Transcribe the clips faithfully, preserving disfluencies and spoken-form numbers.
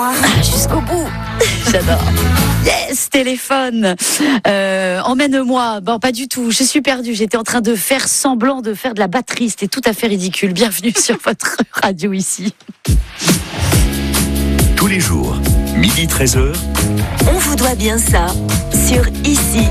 Jusqu'au bout. J'adore. Yes, téléphone. Euh, emmène-moi. Bon, pas du tout. Je suis perdue. J'étais en train de faire semblant de faire de la batterie. C'était tout à fait ridicule. Bienvenue sur votre radio ici. Tous les jours, midi treize heures. On vous doit bien ça sur Ici.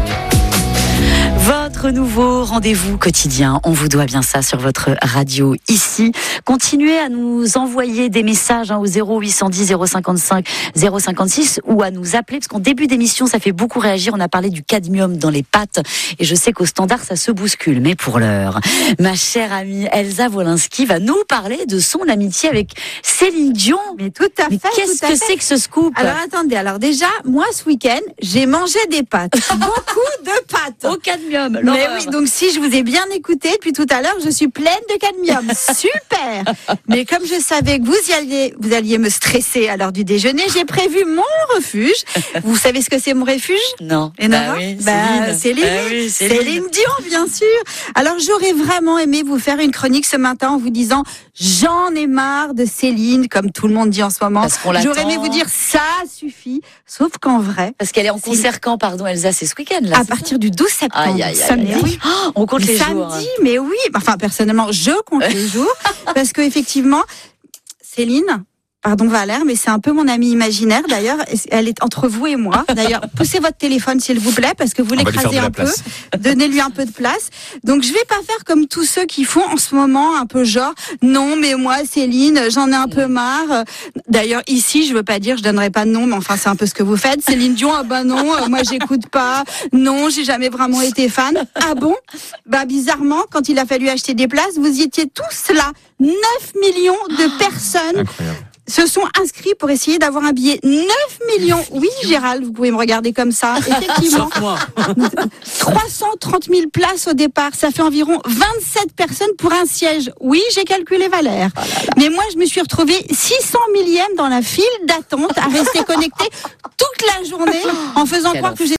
Votre nouveau rendez-vous quotidien, on vous doit bien ça sur votre radio ici. Continuez à nous envoyer des messages hein, au zéro huit cent dix zéro cinquante-cinq zéro cinquante-six ou à nous appeler, parce qu'en début d'émission, ça fait beaucoup réagir. On a parlé du cadmium dans les pâtes et je sais qu'au standard, ça se bouscule. Mais pour l'heure, ma chère amie Elsa Wolinski va nous parler de son amitié avec Céline Dion. Mais tout à Mais fait. qu'est-ce tout à que fait. c'est que ce scoop? Alors attendez, alors déjà, moi ce week-end, j'ai mangé des pâtes. Beaucoup de pâtes. Au cadmium. Mais l'horreur. oui, donc si je vous ai bien écouté depuis tout à l'heure, je suis pleine de cadmium. Super. Mais comme je savais que vous y alliez, vous alliez me stresser à l'heure du déjeuner, j'ai prévu mon refuge. Vous savez ce que c'est mon refuge? Non. Et bah non, oui, bah, Céline. Céline. Bah oui, Céline. Céline Dion, bien sûr. Alors j'aurais vraiment aimé vous faire une chronique ce matin en vous disant j'en ai marre de Céline, comme tout le monde dit en ce moment. Parce qu'on l'attend. J'aurais aimé vous dire ça suffit. Sauf qu'en vrai, Parce qu'elle est en C'est- concert quand, pardon, Elsa, c'est ce week-end là. à c'est partir du douze septembre, Aïe, aïe, aïe, samedi. aïe, aïe. Oh, on compte les samedi, jours. hein. mais oui. Enfin, personnellement, je compte les jours parce que effectivement, Céline. Pardon Valère, mais c'est un peu mon amie imaginaire. D'ailleurs, elle est entre vous et moi. D'ailleurs, poussez votre téléphone s'il vous plaît, parce que vous On va lui l'écrasez faire de la un peu. place. Donnez-lui un peu de place. Donc, je vais pas faire comme tous ceux qui font en ce moment un peu genre, non, mais moi, Céline, j'en ai un peu marre. D'ailleurs, ici, je veux pas dire, je donnerai pas de nom, mais enfin, c'est un peu ce que vous faites. Céline Dion, ah ben non, euh, moi, j'écoute pas. Non, j'ai jamais vraiment été fan. Ah bon? Bah, bizarrement, quand il a fallu acheter des places, vous y étiez tous là. neuf millions de personnes Incroyable. se sont inscrits pour essayer d'avoir un billet. neuf millions. Oui, Gérald, vous pouvez me regarder comme ça. Effectivement. trois cent trente mille places au départ. Ça fait environ vingt-sept personnes pour un siège. Oui, j'ai calculé Valère. Mais moi, je me suis retrouvée six cents millième dans la file d'attente à rester connectée toute la journée en faisant Quel croire que j'ai